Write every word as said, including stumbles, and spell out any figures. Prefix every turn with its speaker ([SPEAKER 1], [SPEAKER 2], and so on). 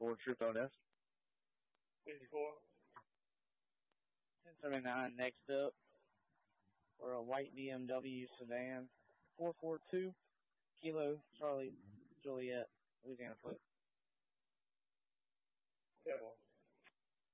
[SPEAKER 1] for True Bonus.
[SPEAKER 2] fifty-four.
[SPEAKER 3] ten seventy-nine next up for a white B M W sedan. four four two Kilo Charlie Juliet, Louisiana Flip.
[SPEAKER 2] Seven.